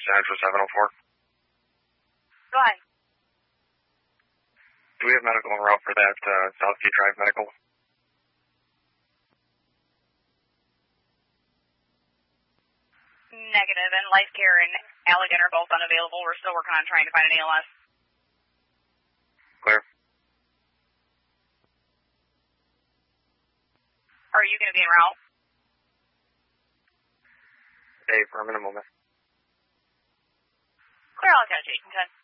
Central 704. Go ahead. Do we have medical en route for that Southgate Drive medical? Negative, and Life Care and Allegan are both unavailable. We're still working on trying to find an ALS. Clear. Are you going to be en route? Hey, for a minute, moment. Clear, I'll catch 8 and 10.